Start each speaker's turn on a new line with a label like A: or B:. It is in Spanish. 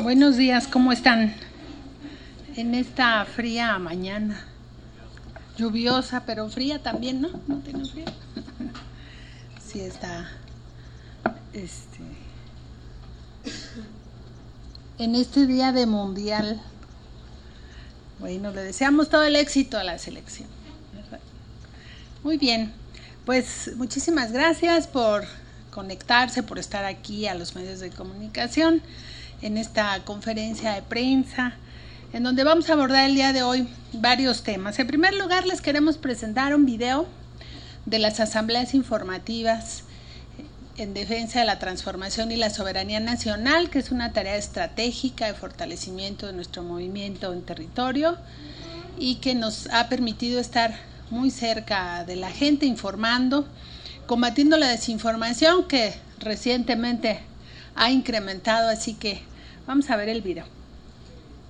A: Buenos días, ¿cómo están? En esta fría mañana, lluviosa, pero fría también, ¿no? ¿No tiene frío? Sí está, en este día de mundial. Bueno, le deseamos todo el éxito a la selección, ¿verdad? Muy bien, pues muchísimas gracias por conectarse, por estar aquí a los medios de comunicación en esta conferencia de prensa, en donde vamos a abordar el día de hoy varios temas. En primer lugar, les queremos presentar un video de las asambleas informativas en defensa de la transformación y la soberanía nacional, que es una tarea estratégica de fortalecimiento de nuestro movimiento en territorio y que nos ha permitido estar muy cerca de la gente, informando, combatiendo la desinformación que recientemente ha incrementado, así que vamos a ver el video.